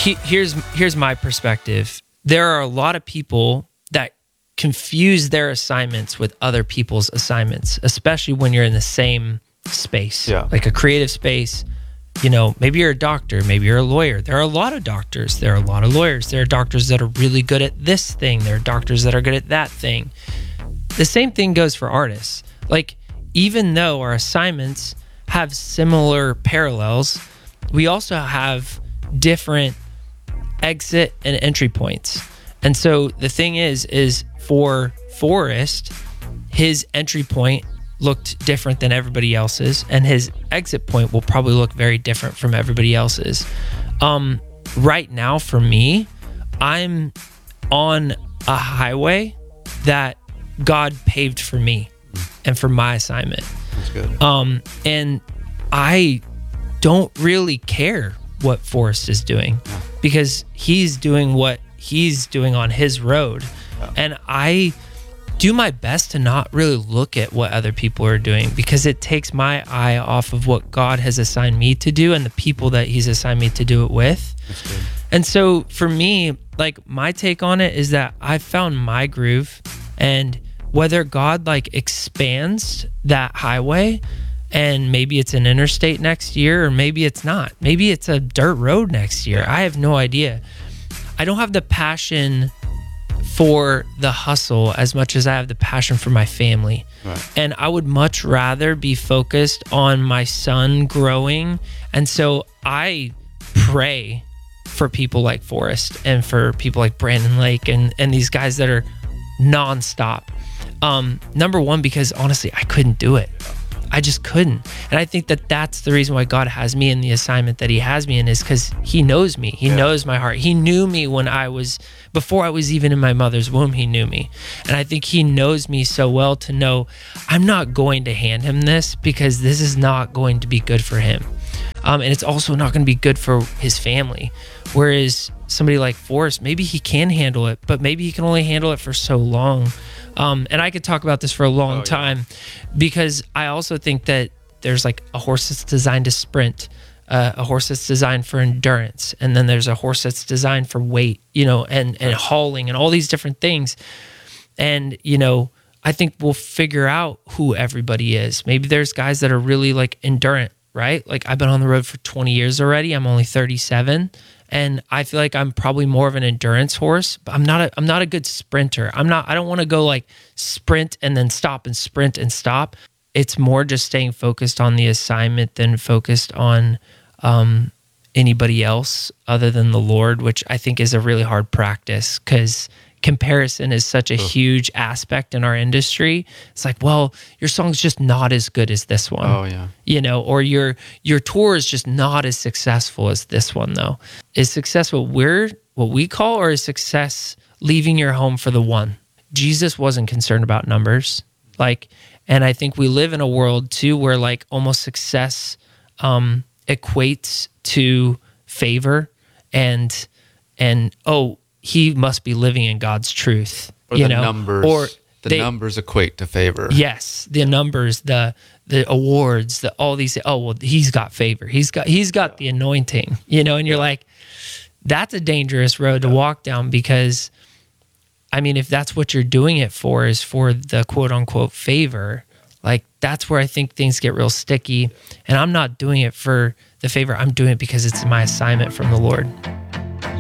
Here's my perspective. There are a lot of people that confuse their assignments with other people's assignments, especially when you're in the same space, like a creative space. You know, maybe you're a doctor, maybe you're a lawyer. There are a lot of doctors. There are a lot of lawyers. There are doctors that are really good at this thing. There are doctors that are good at that thing. The same thing goes for artists. Like, even though our assignments have similar parallels, we also have different exit and entry points. And so the thing is for Forrest, his entry point looked different than everybody else's, and his exit point will probably look very different from everybody else's. Right now for me, I'm on a highway that God paved for me and for my assignment. That's good. And I don't really care what Forrest is doing because he's doing what he's doing on his road. And I do my best to not really look at what other people are doing because it takes my eye off of what God has assigned me to do and the people that he's assigned me to do it with. That's good. And so for me, like, my take on it is that I found my groove, and whether God like expands that highway and maybe it's an interstate next year, or maybe it's not, maybe it's a dirt road next year. I have no idea. I don't have the passion for the hustle as much as I have the passion for my family. Right. And I would much rather be focused on my son growing. And so I pray for people like Forrest and for people like Brandon Lake and these guys that are nonstop. Number one, because honestly, I couldn't do it. I just couldn't. And I think that that's the reason why God has me in the assignment that he has me in, is because he knows me. He knows my heart. He knew me before I was even in my mother's womb, he knew me. And I think he knows me so well to know I'm not going to hand him this because this is not going to be good for him. And it's also not going to be good for his family. Whereas somebody like Forrest, maybe he can handle it, but maybe he can only handle it for so long. And I could talk about this for a long time because I also think that there's like a horse that's designed to sprint, a horse that's designed for endurance, and then there's a horse that's designed for weight, and hauling and all these different things. And, I think we'll figure out who everybody is. Maybe there's guys that are really like endurant, right? Like, I've been on the road for 20 years already. I'm only 37. And I feel like I'm probably more of an endurance horse, but I'm not a good sprinter. I don't want to go like sprint and then stop and sprint and stop. It's more just staying focused on the assignment than focused on anybody else other than the Lord, which I think is a really hard practice because comparison is such a huge aspect in our industry. It's like, well, your song's just not as good as this one. Oh yeah. Or your tour is just not as successful as this one though. Is success what we call, or is success leaving your home for the one? Jesus wasn't concerned about numbers. And I think we live in a world too where like almost success equates to favor and he must be living in God's truth. Or the numbers. Or numbers equate to favor. Yes, the numbers, the awards, all these. Oh well, he's got favor. He's got the anointing. And you're like, that's a dangerous road to walk down because, I mean, if that's what you're doing it for, is for the quote unquote favor, like that's where I think things get real sticky. And I'm not doing it for the favor. I'm doing it because it's my assignment from the Lord.